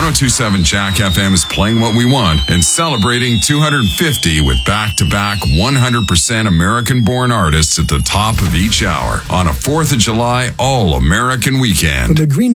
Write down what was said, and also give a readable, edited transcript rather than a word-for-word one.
1027 Jack FM is playing what we want and celebrating 250 with back-to-back 100% American-born artists at the top of each hour on a 4th of July all-American weekend. From the Green